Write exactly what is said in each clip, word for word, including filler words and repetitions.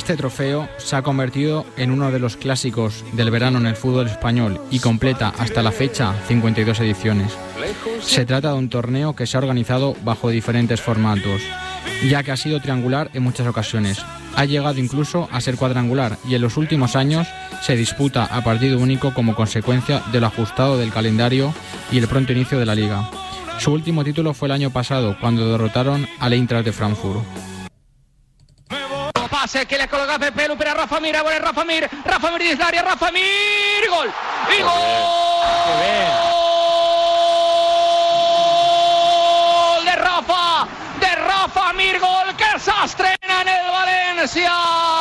Este trofeo se ha convertido en uno de los clásicos del verano en el fútbol español y completa hasta la fecha cincuenta y dos ediciones. Se trata de un torneo que se ha organizado bajo diferentes formatos, ya que ha sido triangular en muchas ocasiones. Ha llegado incluso a ser cuadrangular y en los últimos años se disputa a partido único como consecuencia de lo ajustado del calendario y el pronto inicio de la liga. Su último título fue el año pasado, cuando derrotaron al Eintracht de Frankfurt. Pase que le coloca Pepe Lu per a Rafa Mir, a veure Rafa Mir, Rafa Mir dins l'àrea, Rafa Mir, gol! I gol! De Rafa, de Rafa Mir, gol que s'estrena en el València!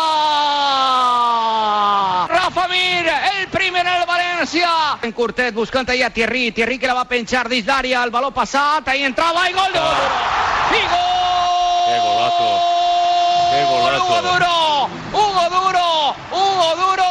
Rafa Mir, el primer en el València! En curtet buscant allà Thierry, Thierry que la va penjar dins l'àrea, el baló passat, ahí entrava i gol de Hugo Duro! I gol! ¡Qué golazo! ¡Qué golazo! Hugo Duro, Hugo Duro, Hugo Duro.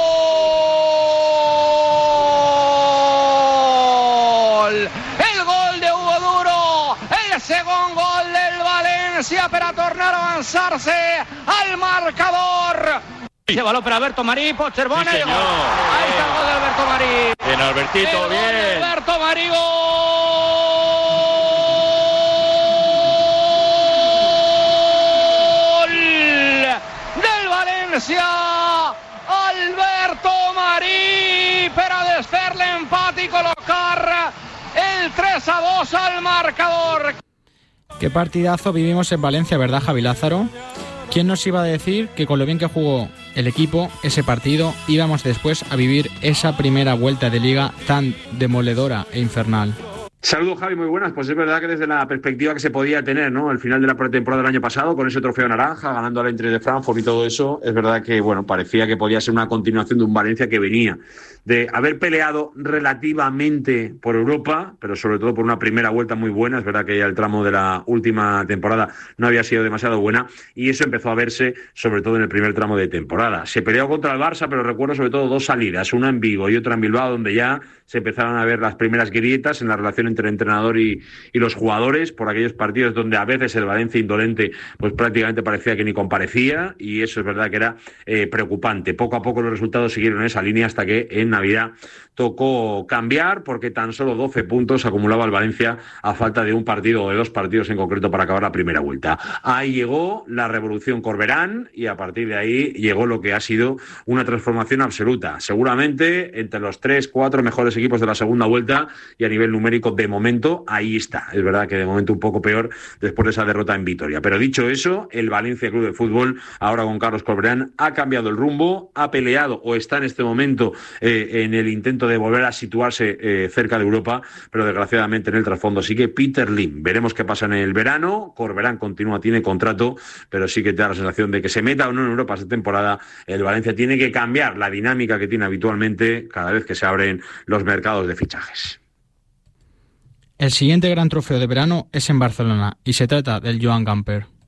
El gol de Hugo Duro, el segon gol del València per a tornar a avançar-se al marcador. Ese balón para Alberto Marí, pot ser bona. Sí, y gol. Ahí está el gol de Alberto Marí. Bien, Albertito, el gol bien. de Alberto Marí, gol. Alberto Marí per a desfer l'empat i colocar el tres a dos al marcador. Qué partidazo vivimos en Valencia, ¿verdad, Javi Lázaro? ¿Quién nos iba a decir que con lo bien que jugó el equipo ese partido íbamos después a vivir esa primera vuelta de liga tan demoledora e infernal? Saludos, Javi, muy buenas. Pues es verdad que desde la perspectiva que se podía tener, ¿no? Al final de la pretemporada del año pasado, con ese trofeo naranja, ganando al Eintracht de Frankfurt y todo eso, es verdad que, bueno, parecía que podía ser una continuación de un Valencia que venía de haber peleado relativamente por Europa, pero sobre todo por una primera vuelta muy buena. Es verdad que ya el tramo de la última temporada no había sido demasiado buena y eso empezó a verse sobre todo en el primer tramo de temporada. Se peleó contra el Barça, pero recuerdo sobre todo dos salidas, una en Vigo y otra en Bilbao, donde ya se empezaron a ver las primeras grietas en la relación entre el entrenador y, y los jugadores, por aquellos partidos donde a veces el Valencia indolente pues prácticamente parecía que ni comparecía, y eso es verdad que era eh, preocupante. Poco a poco los resultados siguieron en esa línea hasta que en Navidad tocó cambiar, porque tan solo doce puntos acumulaba el Valencia a falta de un partido o de dos partidos en concreto para acabar la primera vuelta. Ahí llegó la revolución Corberán y a partir de ahí llegó lo que ha sido una transformación absoluta. Seguramente entre los tres, cuatro mejores equipos de la segunda vuelta, y a nivel numérico de momento ahí está. Es verdad que de momento un poco peor después de esa derrota en Vitoria. Pero dicho eso, el Valencia Club de Fútbol, ahora con Carlos Corberán, ha cambiado el rumbo, ha peleado o está en este momento eh, en el intento de volver a situarse eh, cerca de Europa, pero desgraciadamente en el trasfondo sigue Peter Lim. Veremos qué pasa en el verano. Corberán continúa, tiene contrato, pero sí que te da la sensación de que se meta o no en Europa esta temporada, el Valencia tiene que cambiar la dinámica que tiene habitualmente cada vez que se abren los mercados de fichajes. El siguiente gran trofeo de verano es en Barcelona y se trata del Joan Gamper.